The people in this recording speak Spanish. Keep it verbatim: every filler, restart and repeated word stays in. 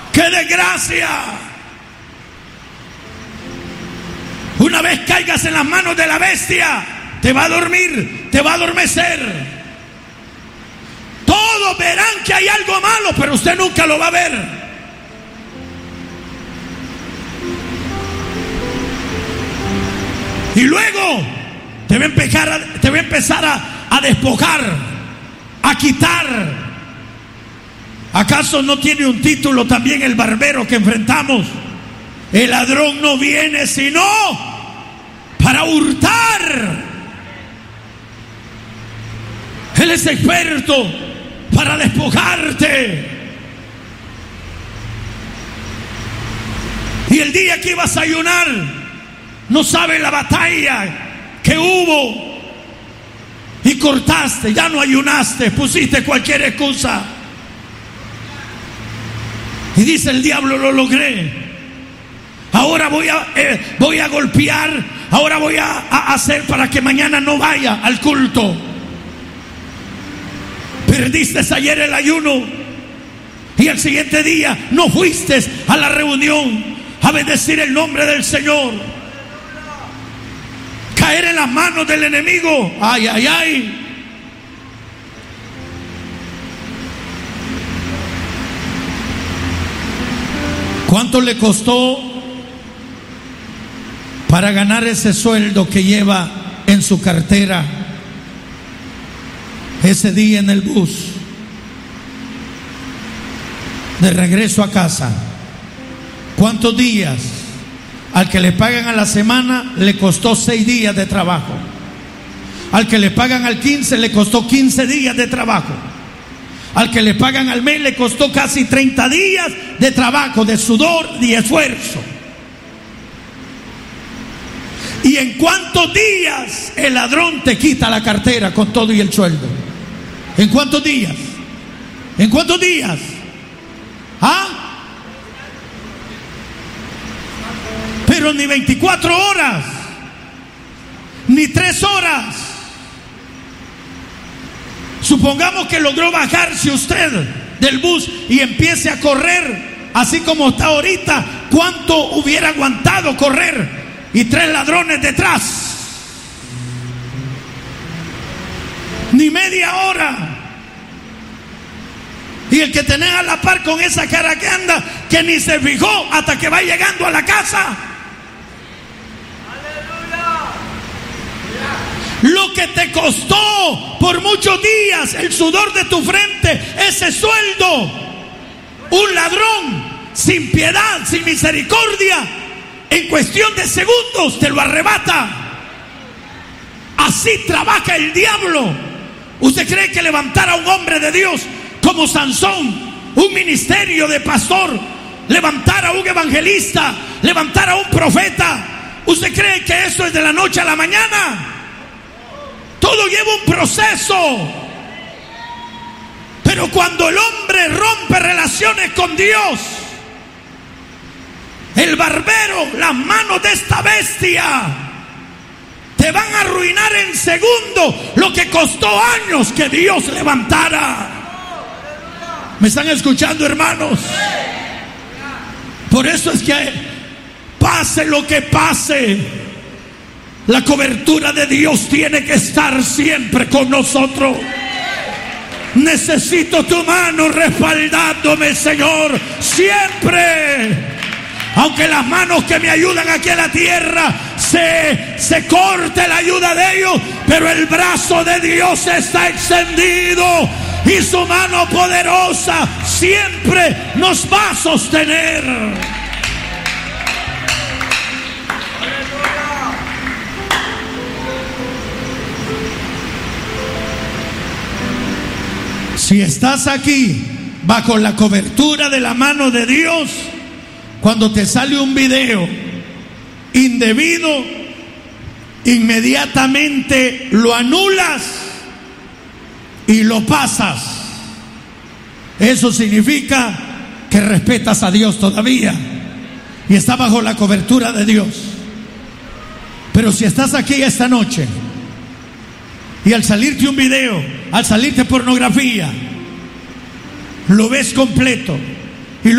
¡Qué desgracia! Una vez caigas en las manos de la bestia, te va a dormir, te va a adormecer. Todos verán que hay algo malo, pero usted nunca lo va a ver. Y luego te va a empezar a, te va a, empezar a, a despojar, a quitar. ¿Acaso no tiene un título también el barbero que enfrentamos? El ladrón no viene sino para hurtar. Él es experto para despojarte. Y el día que ibas a ayunar, no sabes la batalla que hubo y cortaste, ya no ayunaste, pusiste cualquier excusa. Y dice el diablo, lo logré. Ahora voy a, eh, voy a golpear, ahora voy a, a hacer para que mañana no vaya al culto. Perdiste ayer el ayuno y el siguiente día no fuiste a la reunión a bendecir el nombre del Señor. Caer en las manos del enemigo. Ay, ay, ay. ¿Cuánto le costó para ganar ese sueldo que lleva en su cartera ese día en el bus de regreso a casa? ¿Cuántos días? Al que le pagan a la semana le costó seis días de trabajo. Al que le pagan al quince le costó quince días de trabajo. Al que le pagan al mes le costó casi treinta días de trabajo, de sudor y esfuerzo. ¿Y en cuántos días el ladrón te quita la cartera con todo y el sueldo? ¿En cuántos días? ¿En cuántos días? ¿Ah? Pero ni veinticuatro horas, ni tres horas. Supongamos que logró bajarse usted del bus y empiece a correr así como está ahorita. ¿Cuánto hubiera aguantado correr? Y tres ladrones detrás. Ni media hora. Y el que tenés a la par con esa cara que anda, que ni se fijó hasta que va llegando a la casa. Lo que te costó por muchos días el sudor de tu frente, ese sueldo, un ladrón sin piedad, sin misericordia, en cuestión de segundos te lo arrebata. Así trabaja el diablo. ¿Usted cree que levantar a un hombre de Dios como Sansón, un ministerio de pastor, levantar a un evangelista, levantar a un profeta, usted cree que eso es de la noche a la mañana? Todo lleva un proceso. Pero cuando el hombre rompe relaciones con Dios, el barbero, las manos de esta bestia te van a arruinar en segundo lo que costó años que Dios levantara. ¿Me están escuchando, hermanos? Por eso es que pase lo que pase, la cobertura de Dios tiene que estar siempre con nosotros. Necesito tu mano respaldándome, Señor, siempre. Aunque las manos que me ayudan aquí en la tierra se, se corte la ayuda de ellos, pero el brazo de Dios está extendido y su mano poderosa siempre nos va a sostener. Si estás aquí bajo la cobertura de la mano de Dios, cuando te sale un video indebido, inmediatamente lo anulas y lo pasas. Eso significa que respetas a Dios todavía y estás bajo la cobertura de Dios. Pero si estás aquí esta noche y al salirte un video, al salirte pornografía, lo ves completo,